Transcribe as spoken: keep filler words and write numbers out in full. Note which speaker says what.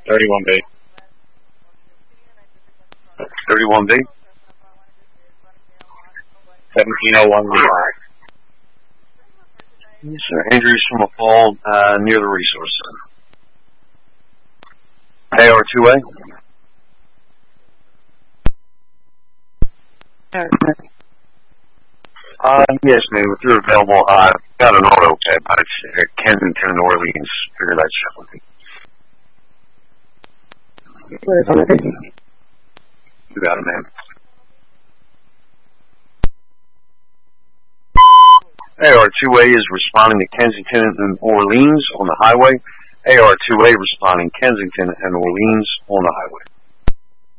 Speaker 1: thirty-one B.
Speaker 2: thirty-one B.
Speaker 1: seventeen oh one B.
Speaker 2: Yes, sir. Injuries from a fall uh, near the resource center. A R two A. Uh, yes, ma'am. If you're available, I've got an auto cab out at Kensington and Orleans. Figure that shit with me.
Speaker 3: What is on it?
Speaker 2: You got it, ma'am. A R two A is responding to Kensington and Orleans on the highway. A R two A responding Kensington and Orleans on the highway.